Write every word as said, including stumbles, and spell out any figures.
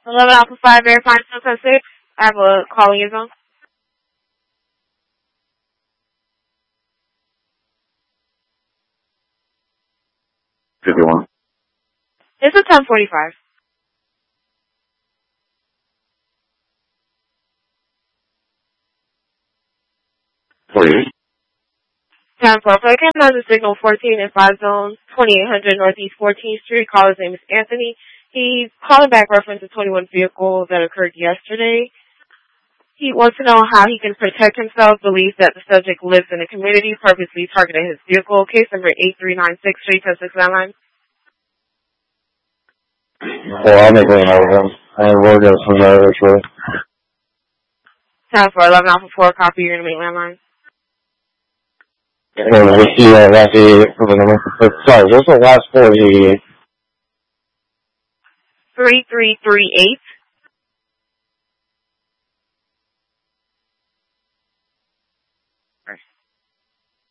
eleven Alpha five, verifying Sunset six. I have a call in your zone. fifty-one. It's a ten forty-five. forty-eight. ten four. I can another signal fourteen in five zone, twenty-eight hundred Northeast fourteenth Street. Caller's name is Anthony. He's calling back reference to twenty-one vehicle that occurred yesterday. He wants to know how he can protect himself, believes that the subject lives in the community, purposely targeted his vehicle. Case number eight three nine six, three ten six nine nine. Well, I'll make it another one. And we'll go from there, actually. ten four, eleven Alpha four, copy, you're going to make landline. And we'll see uh, last eighty-eight for the number. Sorry, what's the last four eighty-eight? three three three eight.